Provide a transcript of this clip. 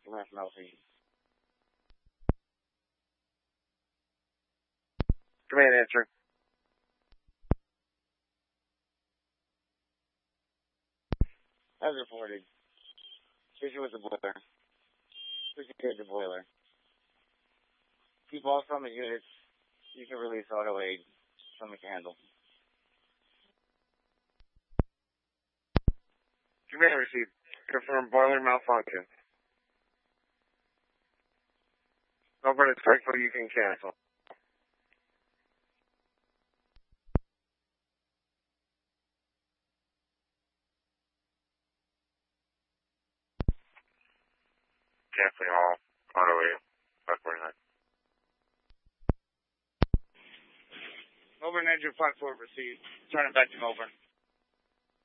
Command from LC. Command answer. As reported. Issue with the boiler. Please secure the boiler. Keep all summit units. You can release auto aid. Summit can handle. Command received. Confirm boiler malfunction. Over to Springfield, you can cancel. Canceling all auto aid. 549. Over and engine 54 received. Turn it back to Melbourne.